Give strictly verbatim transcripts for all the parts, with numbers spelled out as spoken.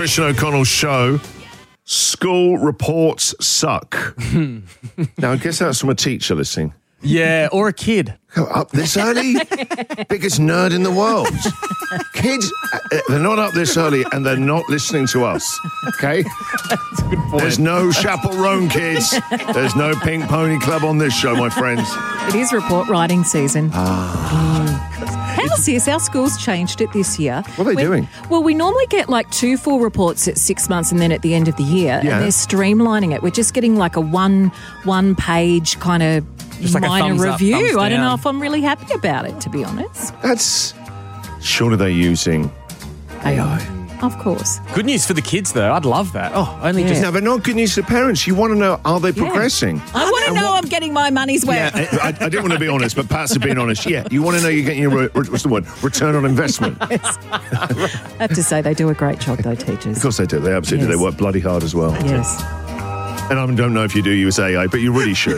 Christian O'Connell show. School reports suck. Now, I guess that's from a teacher listening. Yeah, or a kid. Go up this early? Biggest nerd in the world. Kids, uh, they're not up this early and they're not listening to us. Okay? That's a good point. There's no chaperone, kids. There's no Pink Pony Club on this show, my friends. It is report writing season. Ah. How's this? Our school's changed it this year. What are they we, doing? Well, we normally get like two full reports at six months and then at the end of the year. Yeah. And they're streamlining it. We're just getting like a one one page kind of Just like a minor thumbs up, review. thumbs I don't know down. if I'm really happy about it, to be honest. That's... Surely they're using A I. Of course. Good news for the kids, though. I'd love that. Oh, only Yeah. just... No, but not good news to parents. You want to know, are they progressing? I want to And know what- I'm getting my money's Yeah, worth. I, I didn't want to be honest, but Pat's being honest. Yeah, you want to know you're getting your, re- what's the word, return on investment. Of I have to say, they do a great job, though, teachers. course they do. They absolutely Yes. do. They work bloody hard as well. Yes. And I don't know if you do use A I, but you really should.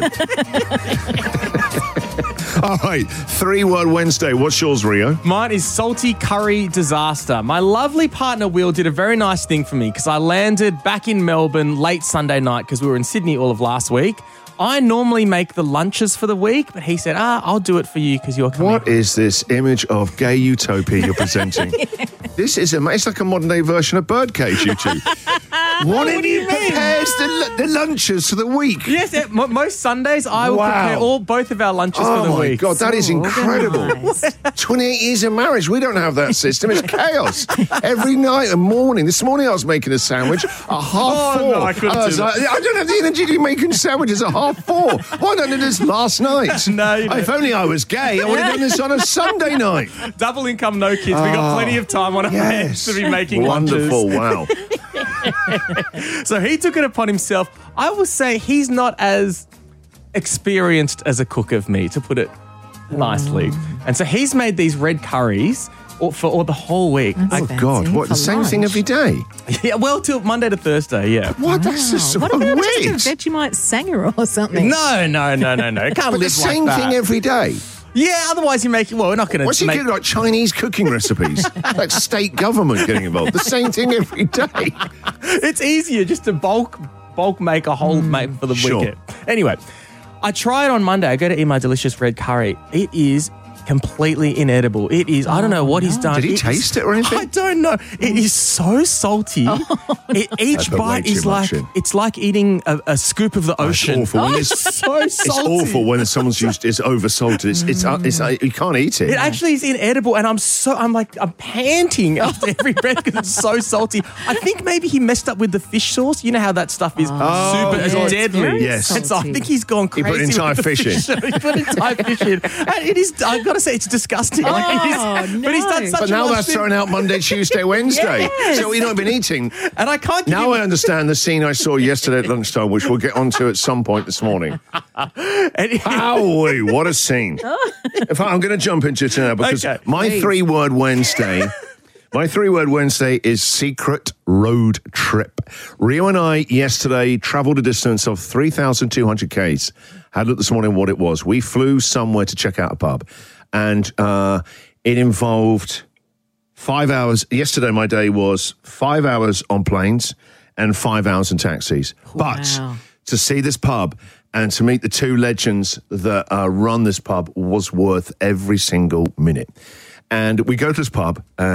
All right, three-word Wednesday. What's yours, Rio? Mine is salty curry disaster. My lovely partner, Will, did a very nice thing for me because I landed back in Melbourne late Sunday night because we were in Sydney all of last week. I normally make the lunches for the week, but he said, ah, I'll do it for you because you're coming. What is this image of gay utopia you're presenting? This is a, it's like a modern-day version of Birdcage, you two. What, What do you mean? Prepares the, the lunches for the week. Yes, yeah, mo- most Sundays I will Wow. prepare all both of our lunches Oh for the my week. God, that is So incredible. organised. twenty-eight years of marriage, we don't have that system. It's chaos. Every night and morning. This morning I was making a sandwich at half Oh, four. no, I couldn't was do like, I don't have the energy to be making sandwiches at half four. Why don't I do this last night? No, you don't. If only I was gay, I would have done this on a Sunday night. Double income, no kids. We got plenty of time on our hands Yes. to be making Wonderful, wow. lunches. So he took it upon himself. I will say he's not as experienced as a cook of me, to put it nicely. And so he's made these red curries all, for all the whole week. That's I- Oh, fancy God, what, the for same thing lunch. every day? yeah, well, till Monday to Thursday, yeah. What? That's just What so about weird. just a Vegemite sanger or something? No, no, no, no, no. It can't But the live same like that. thing every day. Yeah, otherwise you make it. Well, we're not going to What's he make. getting, like Chinese cooking recipes? Like state government getting involved. The same thing every day. It's easier just to bulk bulk make a whole mate for the Sure. weekend. Anyway, I tried on Monday. I go to eat my delicious red curry. It is completely inedible. It is. I don't know what he's done. Did he is- taste it or anything? I don't know. It is so salty. It, each I put way bite too is much like in. it's like eating a, a scoop of the Oh, it's ocean. awful. When it's it's- so It's salty. awful when someone's used it's over salted. It's it's, uh, it's uh, you can't eat it. It actually is inedible, and I'm so I'm like I'm panting after every breath because it's so salty. I think maybe he messed up with the fish sauce. You know how that stuff is Oh, super yeah, it's deadly. very Yes. And so I salty. think he's gone He crazy. put entire with the fish in. he put entire fish in, and it is. I've got to say, it's disgusting. Like, it is- Oh, But he's done no. such But a now nice that's thing. thrown out Monday, Tuesday, Wednesday. Yes. So we've not been eating. And I can't. Give Now I him, understand the scene I saw yesterday at lunchtime, which we'll get onto at some point this morning. and he- Owie, what a scene. In fact, I'm going to jump into it now because Okay. my Please. three-word Wednesday... My three-word Wednesday is secret road trip. Rio and I yesterday travelled a distance of three thousand two hundred kays. Had a look this morning what it was. We flew somewhere to check out a pub, and uh, it involved five hours. Yesterday, my day was five hours on planes and five hours in taxis. But Wow. to see this pub and to meet the two legends that uh, run this pub was worth every single minute. And we go to this pub.